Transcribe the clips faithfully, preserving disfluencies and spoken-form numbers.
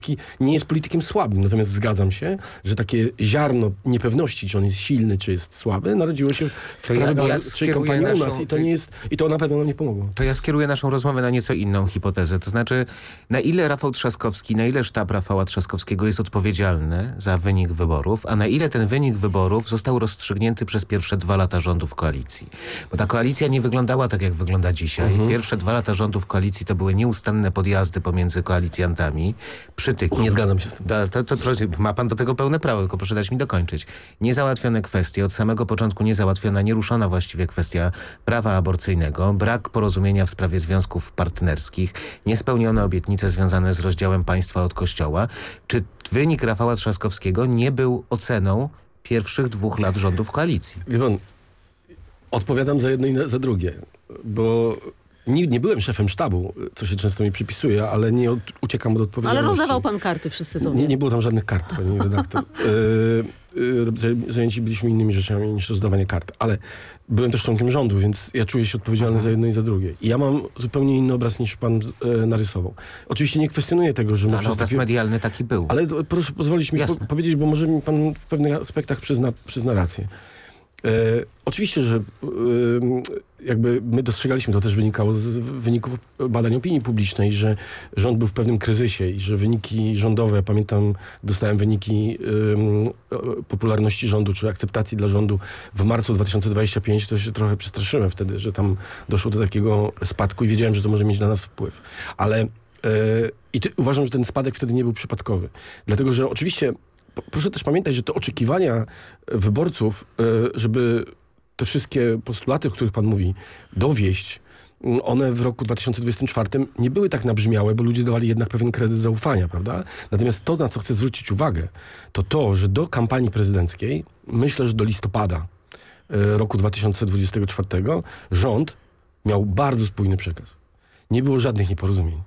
nie jest politykiem słabym. Natomiast zgadzam się, że takie ziarno niepewności, czy on jest silny, czy jest słaby, narodziło się w prawyborczej ja, ja kampanii naszą, u nas i to, nie jest, i to na pewno nam nie pomogło. To ja skieruję naszą rozmowę na nieco inną hipotezę. To znaczy, na ile Rafał Trzaskowski, na ile sztab Rafała Trzaskowskiego jest odpowiedzialny za wynik wyborów, a na ile ten wynik wyborów został rozstrzygnięty przez pierwsze dwa lata rządów koalicji. Bo ta koalicja nie wyglądała tak, jak wygląda dzisiaj. Mhm. Pierwsze dwa lata rządów koalicji to były nieustanne podjazdy pomiędzy koalicjantami. Przytyki. Nie zgadzam się z tym. To, to, to, ma pan do tego pełne prawo, tylko proszę dać mi dokończyć. Niezałatwione kwestie, od samego początku niezałatwiona, nieruszona właściwie kwestia prawa aborcyjnego, brak porozumienia w sprawie związków partnerskich, niespełnione obietnice związane z rozdziałem państwa od kościoła. Czy wynik Rafała Trzaskowskiego nie był oceną pierwszych dwóch lat rządów koalicji? Wie pan, odpowiadam za jedno i za drugie, bo nie, nie byłem szefem sztabu, co się często mi przypisuje, ale nie od, uciekam od odpowiedzialności. Ale rozdawał pan karty, wszyscy to nie, nie było tam żadnych kart, pani redaktor. Yy, yy, zajęci byliśmy innymi rzeczami niż rozdawanie kart, ale byłem też członkiem rządu, więc ja czuję się odpowiedzialny za jedno i za drugie. I ja mam zupełnie inny obraz niż pan yy, narysował. Oczywiście nie kwestionuję tego, że... Ale obraz takie... medialny taki był. Ale do, proszę pozwolić mi po, powiedzieć, bo może mi pan w pewnych aspektach przyzna, przyzna rację. E, oczywiście, że e, jakby my dostrzegaliśmy, to też wynikało z wyników badań opinii publicznej, że rząd był w pewnym kryzysie i że wyniki rządowe, ja pamiętam, dostałem wyniki e, popularności rządu, czy akceptacji dla rządu w marcu dwa tysiące dwudziestym piątym, to się trochę przestraszyłem wtedy, że tam doszło do takiego spadku i wiedziałem, że to może mieć na nas wpływ. Ale e, i ty, uważam, że ten spadek wtedy nie był przypadkowy. Dlatego, że oczywiście proszę też pamiętać, że te oczekiwania wyborców, żeby te wszystkie postulaty, o których pan mówi, dowieść, one w roku dwa tysiące dwudziestym czwartym nie były tak nabrzmiałe, bo ludzie dawali jednak pewien kredyt zaufania, prawda? Natomiast to, na co chcę zwrócić uwagę, to to, że do kampanii prezydenckiej, myślę, że do listopada roku dwa tysiące dwudziestego czwartego rząd miał bardzo spójny przekaz. Nie było żadnych nieporozumień.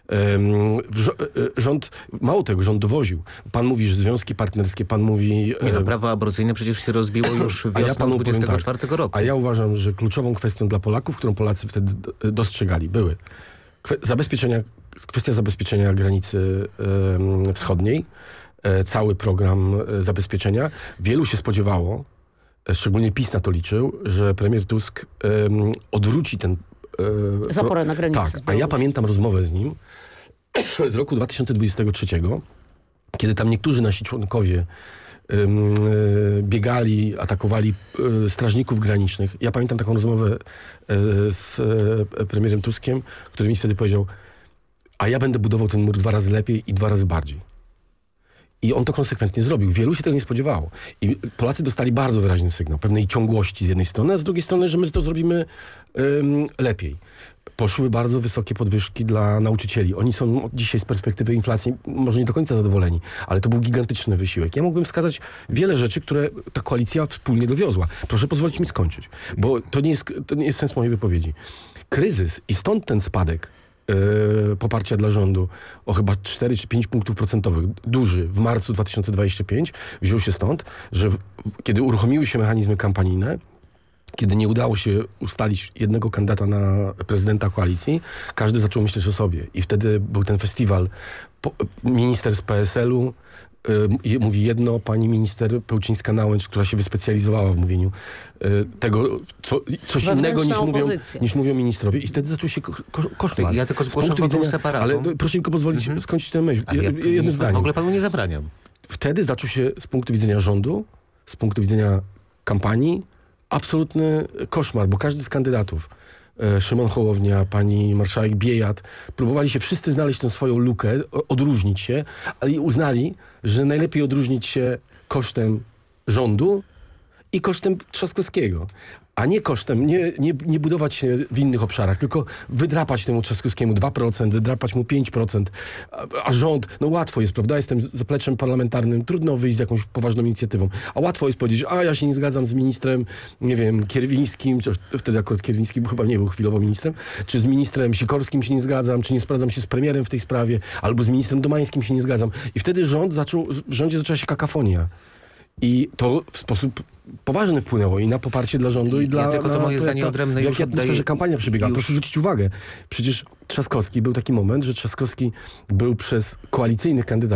Rząd, mało tego, rząd dowoził. Pan mówi, że związki partnerskie, pan mówi... Nie no, prawo aborcyjne przecież się rozbiło już wiosną ja dwudziestego czwartego roku. A ja uważam, że kluczową kwestią dla Polaków, którą Polacy wtedy dostrzegali, były kwe zabezpieczenia, kwestia zabezpieczenia granicy e, wschodniej, e, cały program e, zabezpieczenia. Wielu się spodziewało, e, szczególnie PiS na to liczył, że premier Tusk e, odwróci ten zaporę na granicy. Tak, a ja pamiętam rozmowę z nim z roku dwa tysiące dwudziestego trzeciego, kiedy tam niektórzy nasi członkowie um, biegali, atakowali um, strażników granicznych. Ja pamiętam taką rozmowę um, z um, premierem Tuskiem, który mi wtedy powiedział, a ja będę budował ten mur dwa razy lepiej i dwa razy bardziej. I on to konsekwentnie zrobił. Wielu się tego nie spodziewało. I Polacy dostali bardzo wyraźny sygnał pewnej ciągłości z jednej strony, a z drugiej strony, że my to zrobimy um, lepiej. Poszły bardzo wysokie podwyżki dla nauczycieli. Oni są dzisiaj z perspektywy inflacji może nie do końca zadowoleni, ale to był gigantyczny wysiłek. Ja mógłbym wskazać wiele rzeczy, które ta koalicja wspólnie dowiozła. Proszę pozwolić mi skończyć, bo to nie jest, to nie jest sens mojej wypowiedzi. Kryzys i stąd ten spadek Yy, poparcia dla rządu o chyba cztery czy pięć punktów procentowych, duży, w marcu dwa tysiące dwudziestego piątego, wziął się stąd, że w, kiedy uruchomiły się mechanizmy kampanijne, kiedy nie udało się ustalić jednego kandydata na prezydenta koalicji, każdy zaczął myśleć o sobie. I wtedy był ten festiwal. Po, minister z P S L u y, mówi jedno, pani minister Pełczyńska-Nałęcz, która się wyspecjalizowała w mówieniu y, tego, co, coś innego niż mówią, niż mówią ministrowie. I wtedy zaczął się ko ko koszmar. Ja tylko zgłoszę wokół separatu. Ale proszę tylko pozwolić mhm. skończyć tę myśl. Ja, jednym zdaniem. W ogóle panu nie zabraniam. Wtedy zaczął się z punktu widzenia rządu, z punktu widzenia kampanii, absolutny koszmar, bo każdy z kandydatów, e, Szymon Hołownia, pani marszałek Biejat, próbowali się wszyscy znaleźć tę swoją lukę, o, odróżnić się, ale uznali, że najlepiej odróżnić się kosztem rządu i kosztem Trzaskowskiego. A nie kosztem, nie, nie, nie budować się w innych obszarach, tylko wydrapać temu Trzaskowskiemu dwa procent, wydrapać mu pięć procent, a, a rząd, no łatwo jest, prawda, jestem zapleczem parlamentarnym, trudno wyjść z jakąś poważną inicjatywą, a łatwo jest powiedzieć, a ja się nie zgadzam z ministrem, nie wiem, Kierwińskim, wtedy akurat Kierwiński chyba nie był chwilowo ministrem, czy z ministrem Sikorskim się nie zgadzam, czy nie sprawdzam się z premierem w tej sprawie, albo z ministrem Domańskim się nie zgadzam. I wtedy rząd zaczął, w rządzie zaczęła się kakafonia. I to w sposób poważnie wpłynęło i na poparcie dla rządu, i Ja dla... tylko to na, moje zdanie to, odrębne w już jakiej atmosferze oddaję- kampania przebiegała. już- Proszę zwrócić uwagę. Przecież Trzaskowski, był taki moment, że Trzaskowski był przez koalicyjnych kandydatów